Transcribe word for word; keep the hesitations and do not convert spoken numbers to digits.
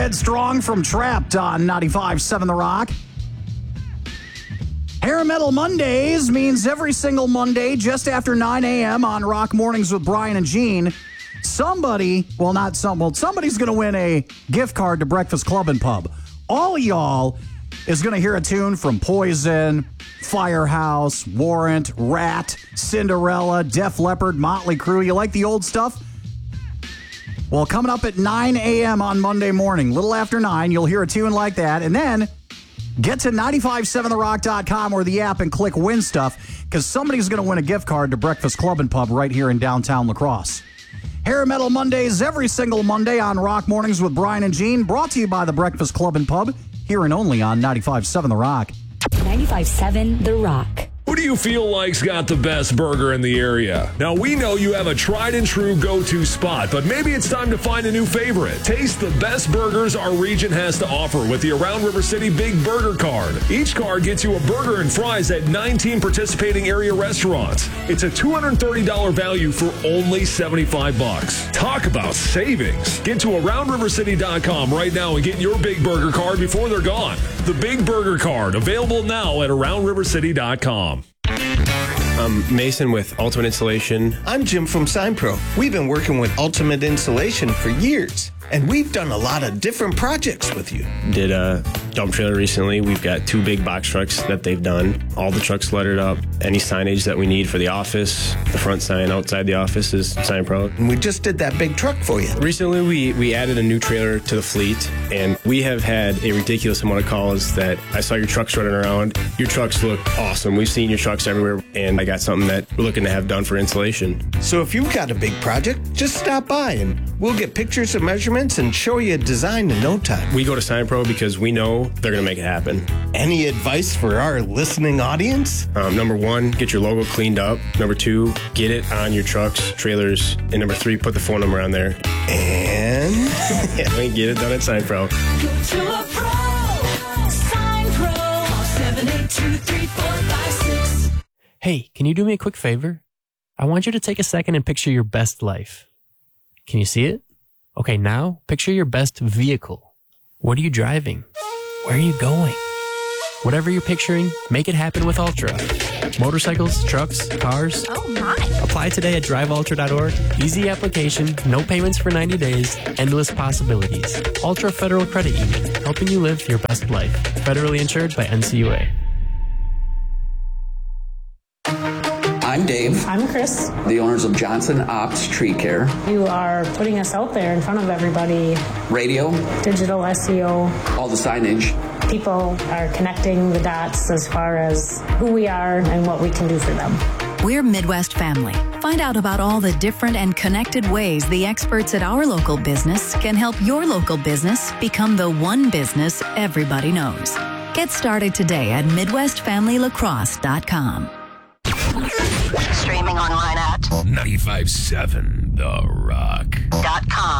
Headstrong from Trapped on ninety-five point seven The Rock. Hair Metal Mondays means every single Monday just after nine a.m. on Rock Mornings with Brian and Gene, somebody, well, not some, well, somebody's going to win a gift card to Breakfast Club and Pub. All of y'all is going to hear a tune from Poison, Firehouse, Warrant, Rat, Cinderella, Def Leppard, Motley Crue. You like the old stuff? Well, coming up at nine a.m. on Monday morning, little after nine, you'll hear a tune like that, and then get to nine five seven the rock dot com or the app and click Win Stuff, because somebody's going to win a gift card to Breakfast Club and Pub right here in downtown La Crosse. Hair Metal Mondays every single Monday on Rock Mornings with Brian and Gene, brought to you by the Breakfast Club and Pub, here and only on ninety-five point seven The Rock. ninety-five point seven The Rock. Who do you feel like's got the best burger in the area? Now, we know you have a tried and true go-to spot, but maybe it's time to find a new favorite. Taste the best burgers our region has to offer with the Around River City Big Burger Card. Each card gets you a burger and fries at nineteen participating area restaurants. It's a two hundred thirty dollars value for only seventy-five bucks. Talk about savings. Get to around river city dot com right now and get your Big Burger Card before they're gone. The Big Burger Card, available now at around river city dot com. I'm Mason with Ultimate Installation. I'm Jim from SignPro. We've been working with Ultimate Installation for years, and we've done a lot of different projects with you. Did a dump trailer recently. We've got two big box trucks that they've done. All the trucks lettered up. Any signage that we need for the office, the front sign outside the office is SignPro. And we just did that big truck for you. Recently, we, we added a new trailer to the fleet, and we have had a ridiculous amount of calls that I saw your trucks running around. Your trucks look awesome. We've seen your trucks everywhere, and I got something that we're looking to have done for installation. So if you've got a big project, just stop by, and we'll get pictures and measurements and show you a design in no time. We go to SignPro because we know they're going to make it happen. Any advice for our listening audience? Um, number one, get your logo cleaned up. Number two, get it on your trucks, trailers. And number three, put the phone number on there. And? Yeah, we get it done at SignPro. Go to a pro. SignPro. seven eight two, three four five six. Hey, can you do me a quick favor? I want you to take a second and picture your best life. Can you see it? Okay, now picture your best vehicle. What are you driving? Where are you going? Whatever you're picturing, make it happen with Ultra. Motorcycles, trucks, cars. Oh my. Apply today at drive ultra dot org. Easy application, no payments for ninety days, endless possibilities. Ultra Federal Credit Union, helping you live your best life. Federally insured by N C U A. I'm Dave. I'm Chris. The owners of Johnson Ops Tree Care. You are putting us out there in front of everybody. Radio. Digital S E O. All the signage. People are connecting the dots as far as who we are and what we can do for them. We're Midwest Family. Find out about all the different and connected ways the experts at our local business can help your local business become the one business everybody knows. Get started today at midwest family lacrosse dot com. Streaming online at ninety-five point seven The Rock. dot com.